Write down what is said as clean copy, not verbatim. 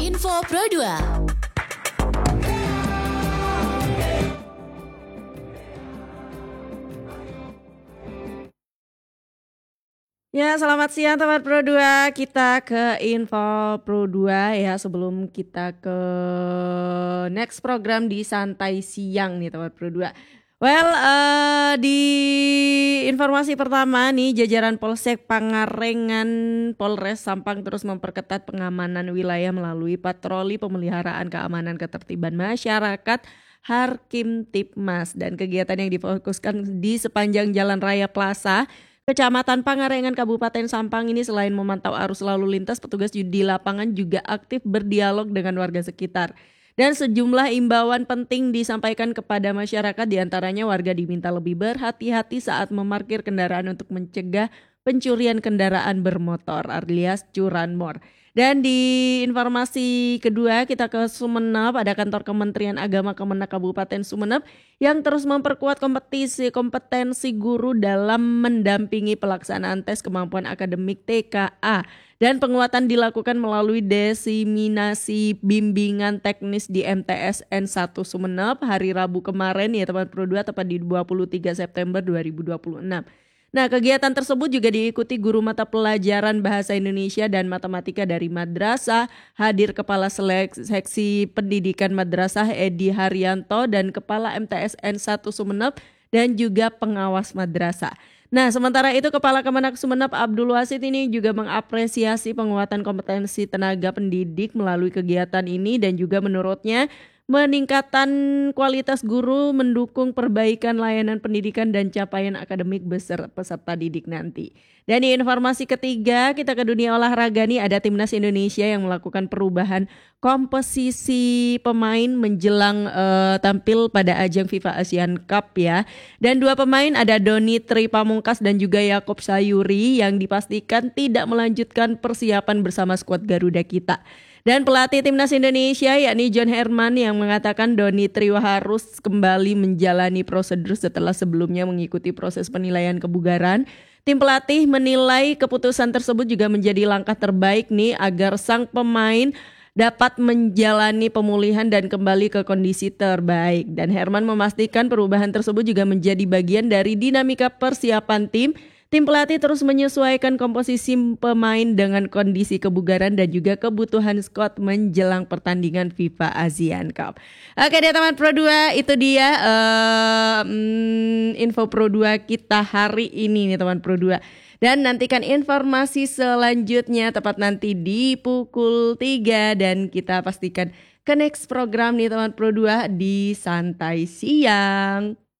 Info Pro 2. Ya, selamat siang teman Pro 2. Kita ke Info Pro 2 ya, sebelum kita ke next program di Santai Siang nih teman Pro 2. Well, di informasi pertama nih, jajaran Polsek Pangarengan Polres Sampang terus memperketat pengamanan wilayah melalui patroli pemeliharaan keamanan ketertiban masyarakat Harkim Tipmas, dan kegiatan yang difokuskan di sepanjang Jalan Raya Plaza Kecamatan Pangarengan Kabupaten Sampang ini selain memantau arus lalu lintas, petugas di lapangan juga aktif berdialog dengan warga sekitar. Dan sejumlah imbauan penting disampaikan kepada masyarakat, diantaranya warga diminta lebih berhati-hati saat memarkir kendaraan untuk mencegah pencurian kendaraan bermotor alias curanmor. Dan di informasi kedua kita ke Sumeneb, ada kantor Kementerian Agama Kemenak Kabupaten Sumeneb yang terus memperkuat kompetensi guru dalam mendampingi pelaksanaan tes kemampuan akademik TKA. Dan penguatan dilakukan melalui diseminasi bimbingan teknis di MTSN 1 Sumeneb hari Rabu kemarin ya teman Pro 2, tepat di 23 September 2026. Nah, kegiatan tersebut juga diikuti guru mata pelajaran Bahasa Indonesia dan Matematika dari Madrasah, hadir Kepala Seksi Pendidikan Madrasah Edi Haryanto dan Kepala MTSN 1 Sumeneb dan juga pengawas madrasah. Nah, sementara itu Kepala Kemenak Sumeneb Abdul Wasid ini juga mengapresiasi penguatan kompetensi tenaga pendidik melalui kegiatan ini, dan juga menurutnya meningkatan kualitas guru mendukung perbaikan layanan pendidikan dan capaian akademik peserta didik nanti. Dan di informasi ketiga kita ke dunia olahraga nih, ada Timnas Indonesia yang melakukan perubahan komposisi pemain menjelang tampil pada ajang FIFA Asian Cup ya. Dan dua pemain, ada Doni Tri Pamungkas dan juga Yakob Sayuri, yang dipastikan tidak melanjutkan persiapan bersama skuad Garuda kita. Dan pelatih Timnas Indonesia yakni John Herman yang mengatakan Doni Trio harus kembali menjalani prosedur setelah sebelumnya mengikuti proses penilaian kebugaran. Tim pelatih menilai keputusan tersebut juga menjadi langkah terbaik nih agar sang pemain dapat menjalani pemulihan dan kembali ke kondisi terbaik. Dan Herman memastikan perubahan tersebut juga menjadi bagian dari dinamika persiapan tim. Tim pelatih terus menyesuaikan komposisi pemain dengan kondisi kebugaran dan juga kebutuhan skuad menjelang pertandingan FIFA Asian Cup. Oke deh teman Pro 2, itu dia info Pro 2 kita hari ini nih teman Pro 2. Dan nantikan informasi selanjutnya tepat nanti di pukul 3, dan kita pastikan ke next program nih teman Pro 2 di Santai Siang.